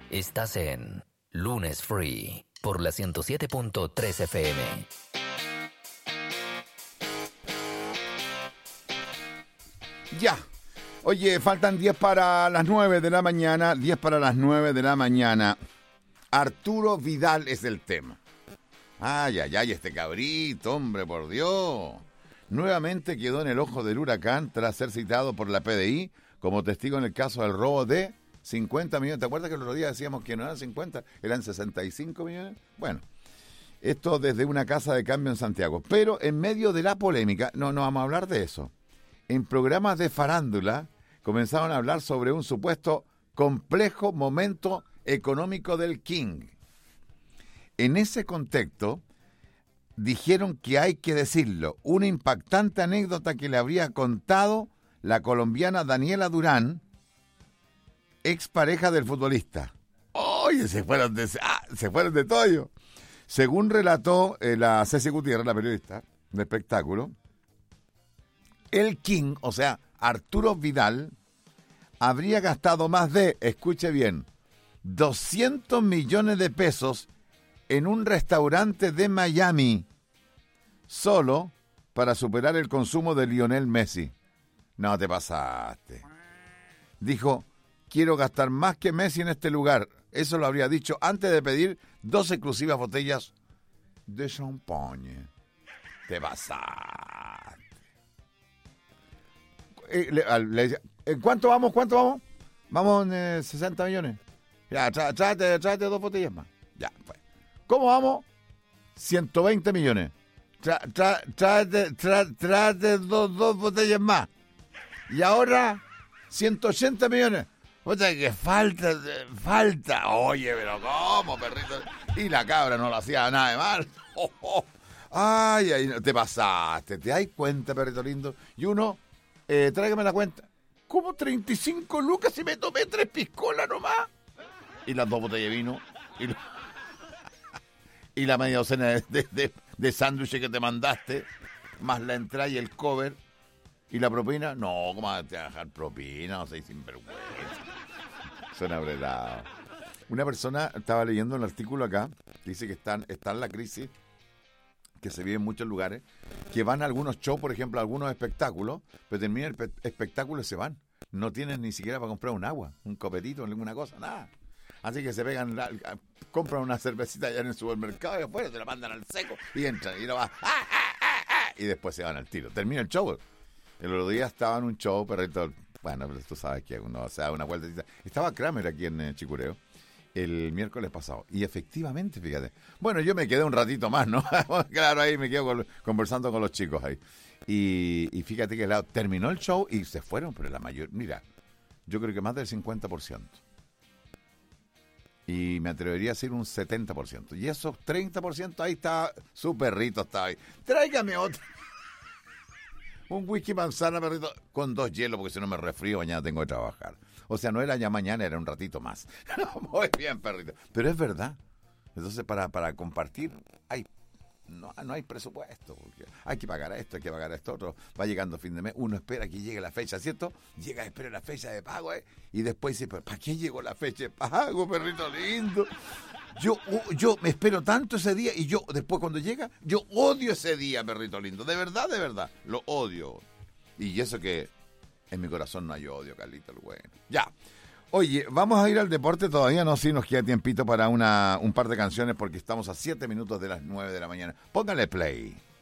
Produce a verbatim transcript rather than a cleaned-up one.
Estás en Lunes Free por la ciento siete punto tres F M. Ya. Oye, faltan diez para las nueve de la mañana. diez para las nueve de la mañana. Arturo Vidal es el tema. Ay, ay, ay, este cabrito, hombre, por Dios. Nuevamente quedó en el ojo del huracán tras ser citado por la P D I como testigo en el caso del robo de cincuenta millones. ¿Te acuerdas que el otro día decíamos que no eran cincuenta, eran sesenta y cinco millones? Bueno, esto desde una casa de cambio en Santiago. Pero en medio de la polémica, no, no vamos a hablar de eso. En programas de farándula comenzaron a hablar sobre un supuesto complejo momento económico del King. En ese contexto, dijeron que hay que decirlo, una impactante anécdota que le habría contado la colombiana Daniela Durán, expareja del futbolista. Oye, se fueron de, ah, se fueron de toyo. Según relató eh, la Ceci Gutiérrez, la periodista de espectáculo, el King, o sea, Arturo Vidal, habría gastado más de, escuche bien, doscientos millones de pesos en un restaurante de Miami, solo para superar el consumo de Lionel Messi. No te pasaste. Dijo, quiero gastar más que Messi en este lugar. Eso lo habría dicho antes de pedir dos exclusivas botellas de champagne. Te pasaste. Eh, le, le, ¿En cuánto vamos? ¿Cuánto vamos? Vamos en eh, sesenta millones. Ya, trá, tráete, tráete dos botellas más. Ya, pues. ¿Cómo vamos? ciento veinte millones. Tra, tra, tráete, tra, tráete dos, dos botellas más. Y ahora, ciento ochenta millones. Oye, que falta, falta. Oye, pero ¿cómo, perrito? Y la cabra no lo hacía nada de mal. Oh, oh. Ay, ay, te pasaste. ¿Te das cuenta, perrito lindo? Y uno, eh, tráigame la cuenta. ¿Cómo treinta y cinco lucas si me tomé tres piscolas nomás? Y las dos botellas de vino. Y, lo... y la media docena de, de, de, de sándwiches que te mandaste. Más la entrada y el cover. ¿Y la propina? No, ¿cómo vas a dejar propina? No sé, sinvergüenza. Suena brelado. Una persona estaba leyendo un artículo acá, dice que están, está en la crisis, que se vive en muchos lugares, que van a algunos shows, por ejemplo, a algunos espectáculos, pero terminan el pe- espectáculo y se van. No tienen ni siquiera para comprar un agua, un copetito, ninguna cosa, nada. Así que se pegan, la, compran una cervecita allá en el supermercado y afuera se la mandan al seco y entran y lo va, ¡ah, ah, ah, ah! Y después se van al tiro. Termina el show. El otro día estaba en un show, perrito, bueno, tú sabes que uno se da una vueltecita. Estaba Kramer aquí en eh, Chicureo el miércoles pasado. Y efectivamente, fíjate. Bueno, yo me quedé un ratito más, ¿no? Claro, ahí me quedo con, conversando con los chicos ahí. Y, y fíjate que la, terminó el show y se fueron, pero la mayor, mira, yo creo que más del cincuenta por ciento. Y me atrevería a decir un setenta por ciento. Y esos treinta por ciento ahí está, su perrito está ahí. Tráigame otro. Un whisky manzana, perrito, con dos hielos, porque si no me resfrío, mañana tengo que trabajar. O sea, no era ya mañana, era un ratito más. Muy bien, perrito. Pero es verdad. Entonces, para, para compartir, hay, no, no hay presupuesto. Porque hay que pagar esto, hay que pagar esto otro. Va llegando fin de mes, uno espera que llegue la fecha, ¿cierto? Llega, espera la fecha de pago, ¿eh? Y después dice, ¿para qué llegó la fecha de pago, perrito lindo? Yo, yo me espero tanto ese día y yo, después cuando llega, yo odio ese día, perrito lindo. De verdad, de verdad, lo odio. Y eso que en mi corazón no hay odio, Carlito, el bueno. Ya. Oye, vamos a ir al deporte todavía, no, sí nos queda tiempito para una, un par de canciones porque estamos a siete minutos de las nueve de la mañana. Póngale play.